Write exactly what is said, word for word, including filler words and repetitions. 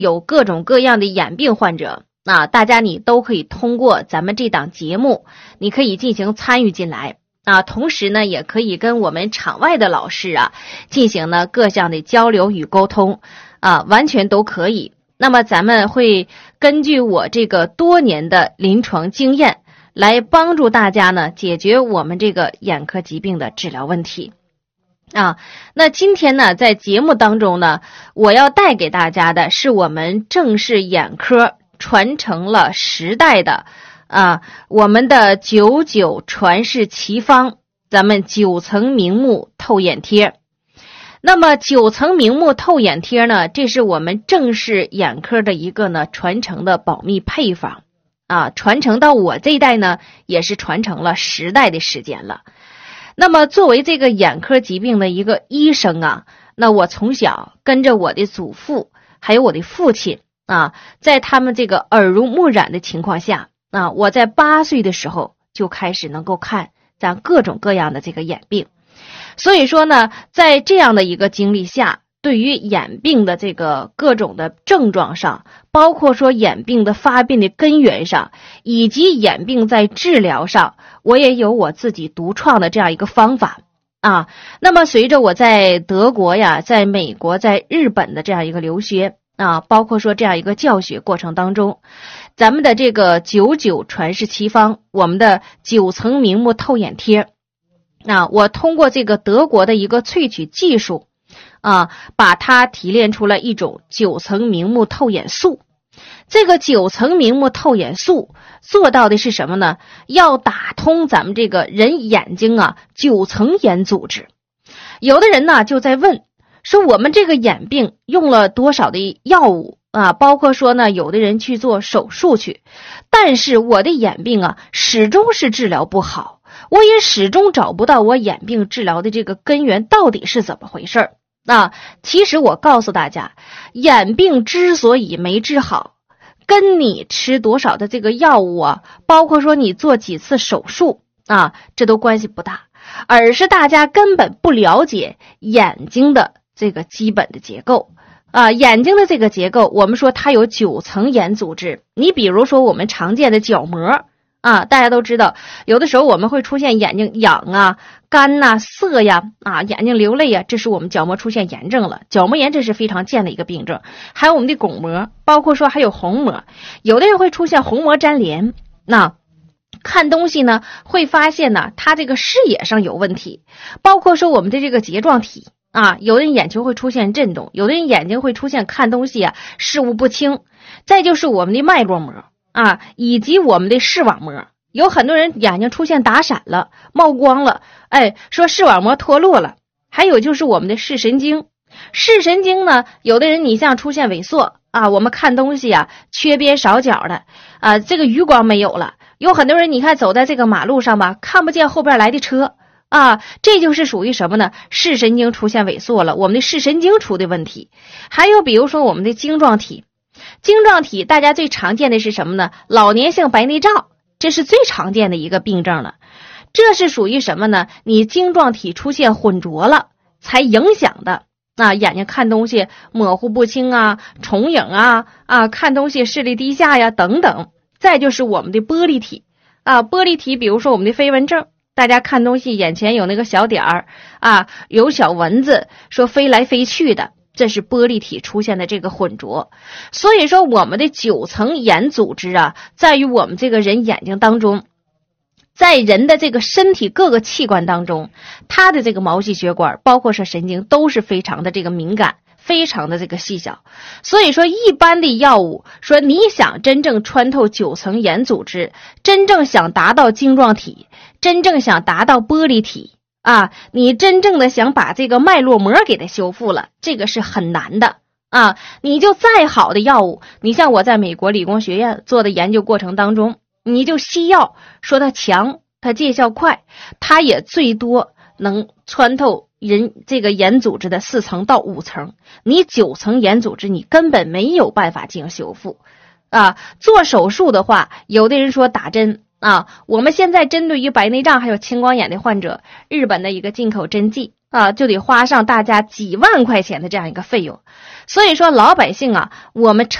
有各种各样的眼病患者啊，大家你都可以通过咱们这档节目，你可以进行参与进来啊，同时呢，也可以跟我们场外的老师啊进行呢各项的交流与沟通啊，完全都可以。那么咱们会根据我这个多年的临床经验，来帮助大家呢解决我们这个眼科疾病的治疗问题啊。那今天呢，在节目当中呢，我要带给大家的是我们正视眼科传承了十代的啊，我们的九九传世奇方，咱们九层明目透眼贴。那么九层明目透眼贴呢，这是我们正视眼科的一个呢传承的保密配方啊，传承到我这一代呢，也是传承了十代的时间了。那么作为这个眼科疾病的一个医生啊，那我从小跟着我的祖父还有我的父亲啊，在他们这个耳濡目染的情况下啊，我在八岁的时候就开始能够看咱各种各样的这个眼病。所以说呢，在这样的一个经历下，对于眼病的这个各种的症状上，包括说眼病的发病的根源上，以及眼病在治疗上，我也有我自己独创的这样一个方法啊。那么随着我在德国呀，在美国，在日本的这样一个留学啊，包括说这样一个教学过程当中，咱们的这个九九传世奇方，我们的九层明目透眼贴啊，我通过这个德国的一个萃取技术啊，把它提炼出了一种九层明目透眼素。这个九层明目透眼素做到的是什么呢？要打通咱们这个人眼睛啊九层眼组织。有的人呢就在问说，我们这个眼病用了多少的药物啊，包括说呢有的人去做手术去，但是我的眼病啊始终是治疗不好，我也始终找不到我眼病治疗的这个根源到底是怎么回事儿啊。其实我告诉大家，眼病之所以没治好，跟你吃多少的这个药物啊，包括说你做几次手术啊，这都关系不大，而是大家根本不了解眼睛的这个基本的结构啊。眼睛的这个结构，我们说它有九层眼组织。你比如说我们常见的角膜啊，大家都知道，有的时候我们会出现眼睛痒啊、干呐、涩呀啊，眼睛流泪呀，这是我们角膜出现炎症了。角膜炎这是非常见的一个病症。还有我们的巩膜，包括说还有虹膜，有的人会出现虹膜粘连，那看东西呢会发现呢他这个视野上有问题，包括说我们的这个睫状体啊，有的人眼球会出现震动，有的人眼睛会出现看东西啊视物不清。再就是我们的脉络膜啊，以及我们的视网膜，有很多人眼睛出现打闪了、冒光了，哎，说视网膜脱落了。还有就是我们的视神经，视神经呢，有的人你像出现萎缩啊，我们看东西啊缺边少角的啊，这个余光没有了。有很多人你看走在这个马路上吧，看不见后边来的车啊，这就是属于什么呢？视神经出现萎缩了，我们的视神经出的问题。还有比如说我们的晶状体，晶状体大家最常见的是什么呢？老年性白内障，这是最常见的一个病症了。这是属于什么呢？你晶状体出现混浊了才影响的啊，眼睛看东西模糊不清啊，重影啊啊，看东西视力低下呀等等。再就是我们的玻璃体啊，玻璃体比如说我们的飞蚊症，大家看东西眼前有那个小点儿啊，有小蚊子说飞来飞去的，这是玻璃体出现的这个混浊。所以说我们的九层眼组织啊，在于我们这个人眼睛当中，在人的这个身体各个器官当中，它的这个毛细血管包括是神经都是非常的这个敏感，非常的这个细小。所以说一般的药物说你想真正穿透九层眼组织，真正想达到晶状体，真正想达到玻璃体啊，你真正的想把这个脉络膜给它修复了，这个是很难的啊。你就再好的药物，你像我在美国理工学院做的研究过程当中，你就西药说它强，它见效快，它也最多能穿透人这个眼组织的四层到五层，你九层眼组织你根本没有办法进行修复啊。做手术的话，有的人说打针啊，我们现在针对于白内障还有青光眼的患者，日本的一个进口针剂啊，就得花上大家几万块钱的这样一个费用。所以说老百姓啊，我们